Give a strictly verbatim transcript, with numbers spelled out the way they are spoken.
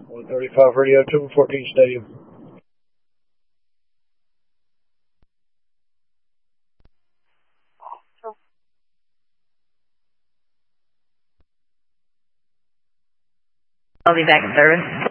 one thirty-five Radio, two fourteen Stadium. I'll be back in service.